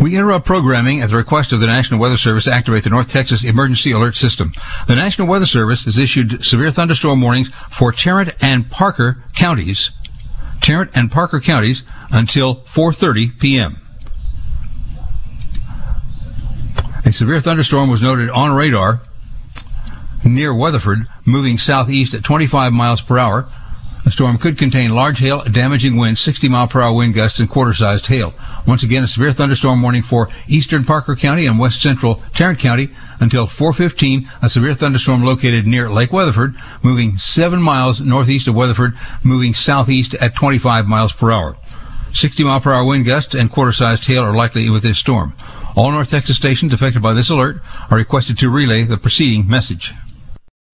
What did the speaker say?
We interrupt programming at the request of the National Weather Service to activate the North Texas Emergency Alert System. The National Weather Service has issued severe thunderstorm warnings for Tarrant and Parker counties. Until 4:30 p.m. A severe thunderstorm was noted on radar near Weatherford, moving southeast at 25 miles per hour. The storm could contain large hail, damaging winds, 60-mile-per-hour wind gusts, and quarter-sized hail. Once again, a severe thunderstorm warning for eastern Parker County and west central Tarrant County until 4:15. A severe thunderstorm located near Lake Weatherford, moving 7 miles northeast of Weatherford, moving southeast at 25 miles per hour. 60-mile-per-hour wind gusts and quarter-sized hail are likely with this storm. All North Texas stations affected by this alert are requested to relay the preceding message.